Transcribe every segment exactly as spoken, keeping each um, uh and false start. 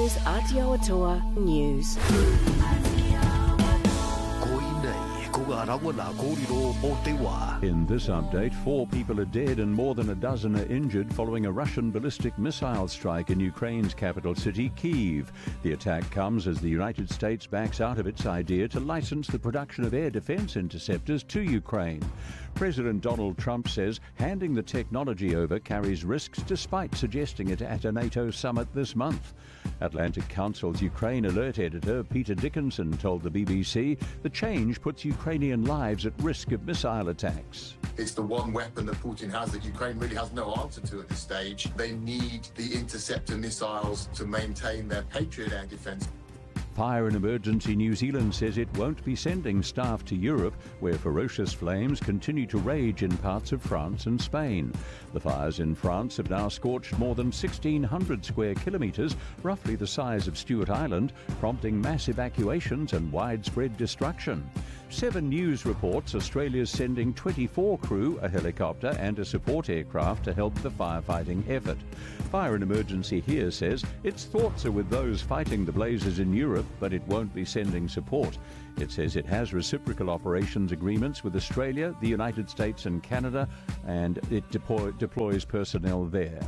is Aotearoa News. In this update, four people are dead and more than a dozen are injured following a Russian ballistic missile strike in Ukraine's capital city, Kyiv. The attack comes as the United States backs out of its idea to license the production of air defense interceptors to Ukraine. President Donald Trump says handing the technology over carries risks despite suggesting it at a NATO summit this month. Atlantic Council's Ukraine alert editor Peter Dickinson told the B B C the change puts Ukrainian lives at risk of missile attacks. It's the one weapon that Putin has that Ukraine really has no answer to at this stage. They need the interceptor missiles to maintain their Patriot air defense. Fire and Emergency New Zealand says it won't be sending staff to Europe, where ferocious flames continue to rage in parts of France and Spain. The fires in France have now scorched more than sixteen hundred square kilometres, roughly the size of Stewart Island, prompting mass evacuations and widespread destruction. Seven News reports Australia's sending twenty-four crew, a helicopter and a support aircraft to help the firefighting effort. Fire and Emergency here says its thoughts are with those fighting the blazes in Europe, but it won't be sending support. It says it has reciprocal operations agreements with Australia, the United States and Canada, and it deploy, deploys personnel there.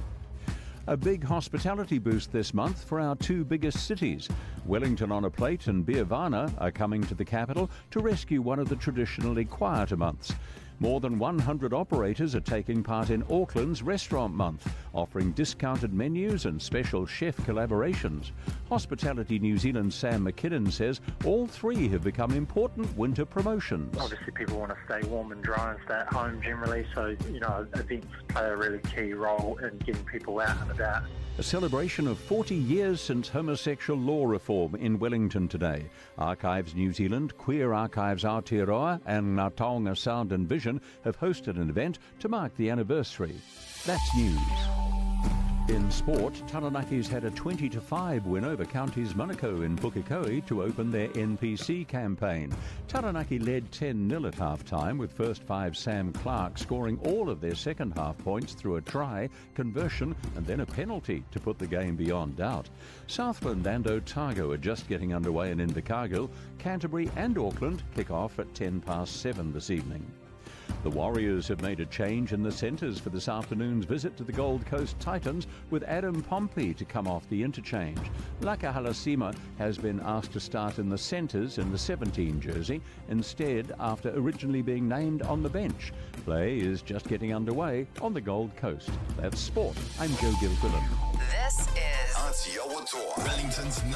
A big hospitality boost this month for our two biggest cities. Wellington on a Plate and Beervana are coming to the capital to rescue one of the traditionally quieter months. More than one hundred operators are taking part in Auckland's Restaurant Month, offering discounted menus and special chef collaborations. Hospitality New Zealand's Sam McKinnon says all three have become important winter promotions. Obviously people want to stay warm and dry and stay at home generally, so you know events play a really key role in getting people out and about. A celebration of forty years since homosexual law reform in Wellington today. Archives New Zealand, Queer Archives Aotearoa and Ngā Taonga Sound and Vision have hosted an event to mark the anniversary. That's news. In sport, Taranaki's had a twenty to five win over Counties Manukau in Pukekohe to open their N P C campaign. Taranaki led ten nil at half-time, with first five Sam Clark scoring all of their second half points through a try, conversion and then a penalty to put the game beyond doubt. Southland and Otago are just getting underway in Invercargill. Canterbury and Auckland kick off at ten past seven this evening. The Warriors have made a change in the centres for this afternoon's visit to the Gold Coast Titans, with Adam Pompey to come off the interchange. Laka Halasima has been asked to start in the centres in the seventeen jersey, instead after originally being named on the bench. Play is just getting underway on the Gold Coast. That's sport. I'm Joe Gilfillan. This is Aotearoa, Wellington's